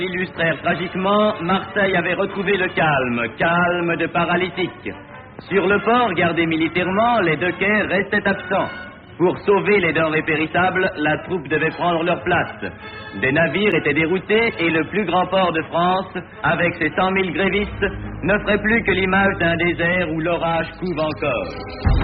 illustrèrent tragiquement, Marseille avait retrouvé le calme de paralytique. Sur le port, gardé militairement, les dockers restaient absents. Pour sauver les denrées périssables, la troupe devait prendre leur place. Des navires étaient déroutés et le plus grand port de France, avec ses 100 000 grévistes, n'offrait plus que l'image d'un désert où l'orage couve encore.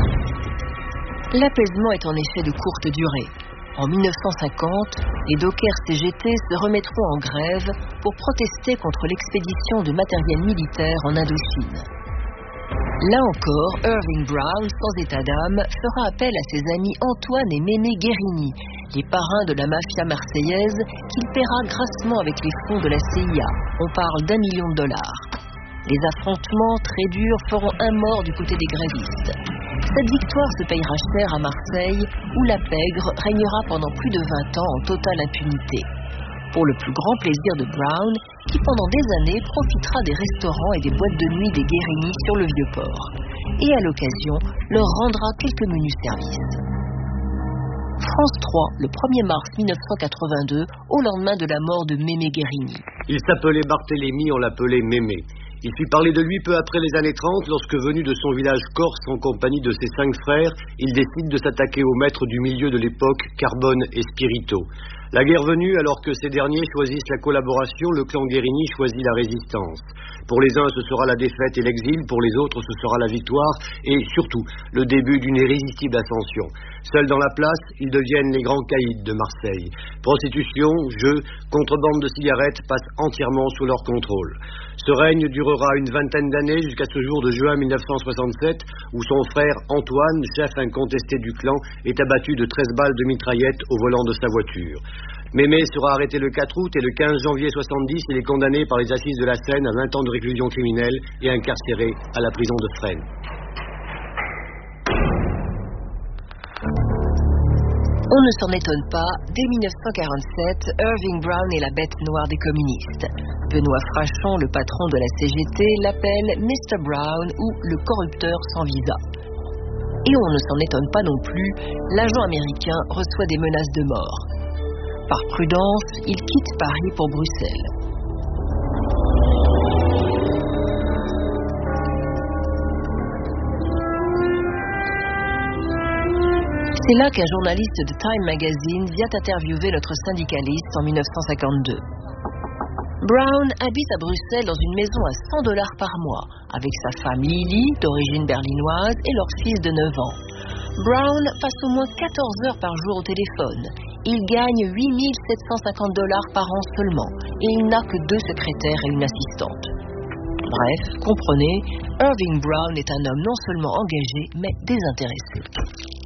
L'apaisement est en effet de courte durée. En 1950, les dockers CGT se remettront en grève pour protester contre l'expédition de matériel militaire en Indochine. Là encore, Irving Brown, sans état d'âme, fera appel à ses amis Antoine et Mémé Guérini, les parrains de la mafia marseillaise, qu'il paiera grassement avec les fonds de la CIA. On parle d'1 million de dollars. Les affrontements très durs feront un mort du côté des grévistes. Cette victoire se payera cher à Marseille, où la pègre régnera pendant plus de 20 ans en totale impunité. Pour le plus grand plaisir de Brown, qui pendant des années profitera des restaurants et des boîtes de nuit des Guérini sur le Vieux-Port. Et à l'occasion, leur rendra quelques menus services. France 3, le 1er mars 1982, au lendemain de la mort de Mémé Guérini. Il s'appelait Barthélemy, on l'appelait Mémé. Il fit parler de lui peu après les années 30, lorsque venu de son village corse en compagnie de ses 5 frères, il décide de s'attaquer aux maîtres du milieu de l'époque, Carbone et Spirito. La guerre venue, alors que ces derniers choisissent la collaboration, le clan Guérini choisit la résistance. Pour les uns, ce sera la défaite et l'exil, pour les autres, ce sera la victoire et, surtout, le début d'une irrésistible ascension. Seuls dans la place, ils deviennent les grands caïds de Marseille. Prostitution, jeux, contrebande de cigarettes passent entièrement sous leur contrôle. Ce règne durera une vingtaine d'années jusqu'à ce jour de juin 1967, où son frère Antoine, chef incontesté du clan, est abattu de 13 balles de mitraillette au volant de sa voiture. Mémé sera arrêté le 4 août et le 15 janvier 70, il est condamné par les assises de la Seine à 20 ans de réclusion criminelle et incarcéré à la prison de Fresnes. On ne s'en étonne pas, dès 1947, Irving Brown est la bête noire des communistes. Benoît Frachon, le patron de la CGT, l'appelle Mr. Brown ou le corrupteur sans visa. Et on ne s'en étonne pas non plus, l'agent américain reçoit des menaces de mort. Par prudence, il quitte Paris pour Bruxelles. C'est là qu'un journaliste de Time Magazine vient interviewer notre syndicaliste en 1952. Brown habite à Bruxelles dans une maison à $100 par mois, avec sa femme Lily, d'origine berlinoise, et leur fils de 9 ans. Brown passe au moins 14 heures par jour au téléphone. Il gagne $8 750 par an seulement, et il n'a que 2 secrétaires et une assistante. Bref, comprenez, Irving Brown est un homme non seulement engagé, mais désintéressé.